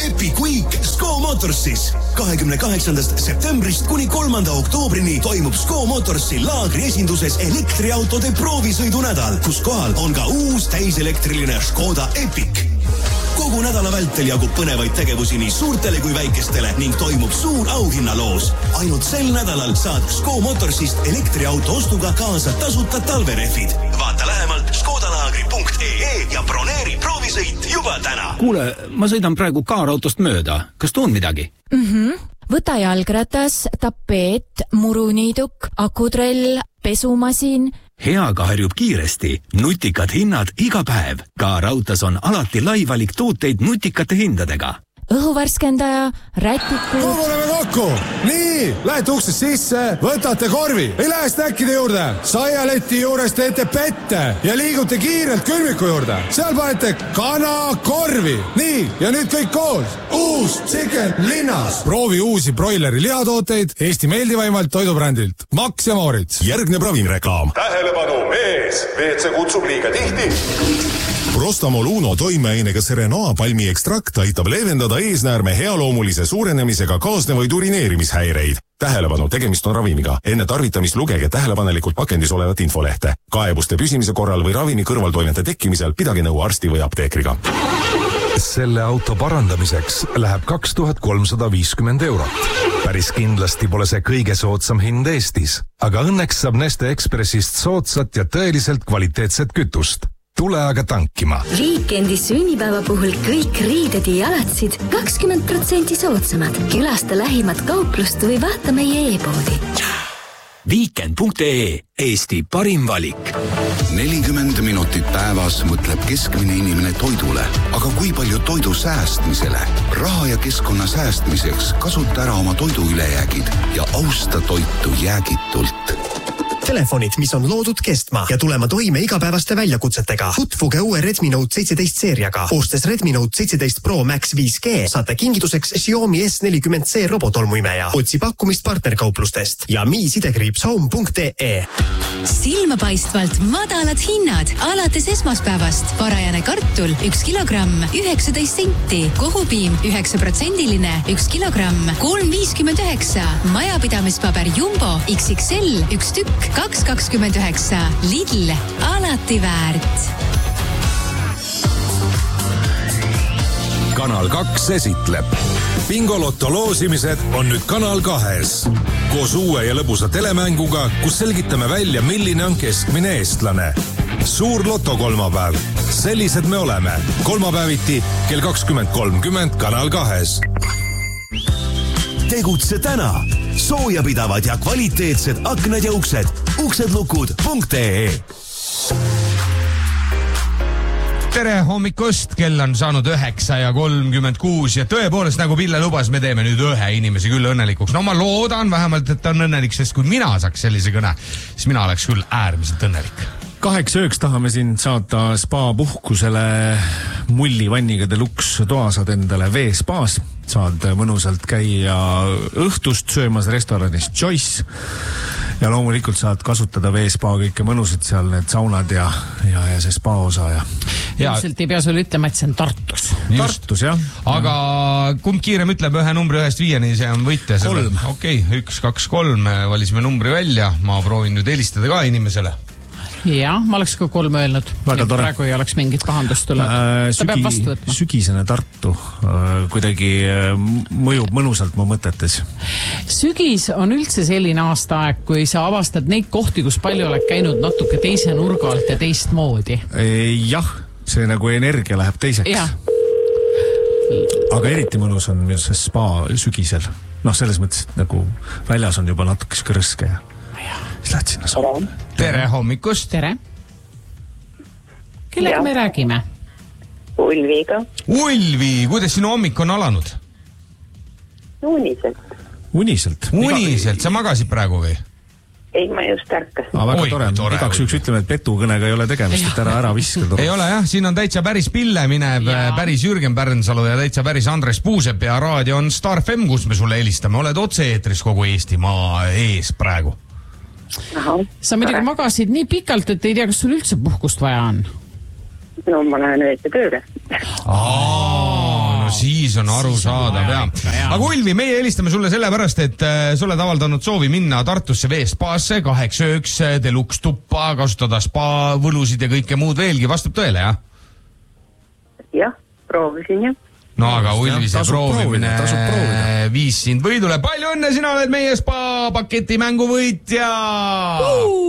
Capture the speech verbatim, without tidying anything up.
Epic Week Sko Motorsis. kahekümne kaheksandast septembrist kuni kolmanda oktoobrini toimub Sko Motorsi laagri esinduses elektriautode proovisõidunädal, kus kohal on ka uus täiselektriline Škoda Epic. Kogu nädala vältel jagub põnevaid tegevusi nii suurtele kui väikestele ning toimub suur auhinnaloos. Ainult sel nädalal saad Sko Motorsist elektriauto ostuga kaasa tasuta talverehvid. Vaata lähemalt škodalaagri punkt ee ja broneeri proovisõit juba täna. Kuule, ma sõidan praegu kaarautost mööda. Kas tuun midagi? Mhm. Võta jalgratas, tapeet, muruniiduk, akutrell, pesumasin. Heaga harjub kiiresti. Nutikad hinnad iga päev. Kaarautas on alati lai valik tooteid nutikate hindadega. Õhuvärskendaja, rätiku... Koguneme kokku! Nii, lähete uksest sisse, võtate korvi. Ei lähe snäkkide juurde. Saialeti juures teete pette ja liigute kiirelt külmiku juurde. Seal panete kana korvi. Nii, ja nüüd kõik koos. Uus Chicken linnas. Proovi uusi broileri lihatooteid Eesti meeldivaimalt toidubrändilt. Max ja Moritz. Järgneb ravimreklaam. Tähelepanu, mees! V C kutsub liiga tihti. Prostamol Uno toimeainega Serenoa palmi ekstrakt aitab leevendada eesnäärme healoomulise suurenemisega kaasnevaid urineerimishäireid. Tähelepanu, tegemist on ravimiga. Enne tarvitamist lugege tähelepanelikult pakendis olevat infolehte. Kaebuste püsimise korral või ravimi kõrvaltoimete tekkimisel pidage nõu arsti või apteekriga. Selle auto parandamiseks läheb kaks tuhat kolmsada viiskümmend eurot. Päris kindlasti pole see kõige soodsam hind Eestis, aga õnneks saab Neste Expressist soodsat ja tõeliselt kvaliteetset kütust. Tule aga tankima. Viikendi sünnipäeva puhul kõik riided ja jalatsid kakskümmend protsenti soodsamad. Külasta lähimat kauplust või vaata meie e-poodi. Weekend punkt ee. Eesti parim valik. nelikümmend minutit päevas mõtleb keskmine inimene toidule. Aga kui palju toidu säästmisele? Raha ja keskkonna säästmiseks kasuta ära oma toidu ülejäägid ja austa toitu jäägitult. Telefonid, mis on loodud kestma ja tulema toime igapäevaste väljakutsetega. Tutvuge uue Redmi Note seitseteist seeriaga. Ostes Redmi Note seitseteist Pro Max viis G saate kingituseks Xiaomi S nelikümmend C robotolmuimeja. Otsi pakkumist partnerkauplustest ja mi sidekriips home punkt ee. Silmapaistvalt madalad hinnad. Alates esmaspäevast parajane kartul üks kilogramm üheksateist senti. Kohupiim üheksa protsendiline üks kilogramm kolm viiskümmend üheksa. Majapidamispaber Jumbo X X L üks tükk kaks kakskümmend üheksa. Lidl, alati väärt. Kanal kaks esitleb. Bingolotto loosimised on nüüd Kanal kahes. Koos uue ja lõbusa telemänguga, kus selgitame välja, milline on keskmine eestlane. Suur loto kolmapäev. Sellised me oleme. Kolmapäeviti kell kakskümmend kolmkümmend Kanal kahes. Tegutse täna. Soojapidavad ja kvaliteetsed aknad ja uksed. Uksedlukud punkt ee. Tere hommikust, kell on saanud üheksa ja kolmkümmend kuus ja tõepoolest, nagu Pille lubas, me teeme nüüd ühe inimese küll õnnelikuks. No ma loodan vähemalt, et ta on õnnelik, sest kui mina saaks sellise kõne, siis mina oleks küll äärmiselt õnnelik. Kaheks ööks tahame sind saata spa puhkusele mullivanniga deluxe toa, saad endale veespaas, saad mõnusalt käia õhtust söömas restoranis Choice ja loomulikult saad kasutada veespa kõike mõnusad seal, need saunad ja, ja, ja see spa osa ja ilmselt ei pea sulle ütlema, et see on Tartus. Just. Tartus, jah. Aga kumb kiirem ütleb ühe numbri ühest viieni, see on võitja. Kolm. Okei, okay, üks, kaks, kolm, valisime numbri välja. Ma proovin nüüd helistada ka inimesele. Jah, ma oleks ka kolm öelnud. Praegu ei oleks mingit pahandust tulnud. Äh, Ta peab vastu võtma. Sügisene Tartu äh, kuidagi äh, mõjub mõnusalt mu mõtetes. Sügis on üldse selline aastaaeg, kui sa avastad neid kohti, kus palju oled käinud natuke teise nurga alt ja teist moodi. E, jah, see nagu energia läheb teiseks. Ja. Aga eriti mõnus on see spa sügisel. Noh, selles mõttes, et nagu väljas on juba natuke skrõske ja siis lähed sinna saama. Tere hommikust. Tere. Kellega me räägime? Ulviga. Ulvi, kuidas sinu hommik on alanud? Uniselt. Uniselt? Uniselt, sa magasid praegu või? Ei, ma just ärkas. Ah, väga Oi, tore, tore. Igaks üks ütleme, et petukõnega ei ole tegemist, et ära ära viskada. Ei ole jah, siin on täitsa päris Pille minev, ja. päris Jürgen Pärnsalu ja täitsa päris Andres Puusep ja raadio on Star F M, kus me sulle helistame. Oled otse-eetris kogu Eestimaa ees praegu. Aha, sa midagi magasid nii pikalt, et ei tea, kas sul üldse puhkust vaja on? No ma lähen ööte tööle. Aa, no siis on arusaadav, jah. Aga Ulvi, meie helistame sulle sellepärast, et sa oled avaldanud soovi minna Tartusse veespaasse kaheks ööks deluxe tuppa, kasutada spa, võlusid ja kõike muud veelgi. Vastab tõele, jah? Jah, proovisin, jah. No aga Ulvi, see proovimine viis sind võidule. Palju õnne, sina oled meie spa paketi mängu võitja!